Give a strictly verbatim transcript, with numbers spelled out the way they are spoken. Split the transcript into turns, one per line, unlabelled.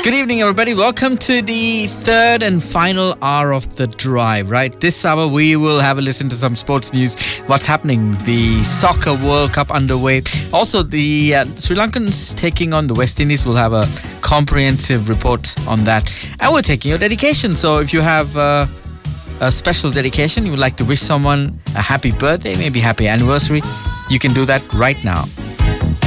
Good evening, everybody. Welcome to the third and final hour of the drive, right? This hour, we will have a listen to some sports news. What's happening? The Soccer World Cup underway. Also, the uh, Sri Lankans taking on the West Indies. We'll have a comprehensive report on that. And we're taking your dedication. So if you have uh, a special dedication, you would like to wish someone a happy birthday, maybe happy anniversary, you can do that right now.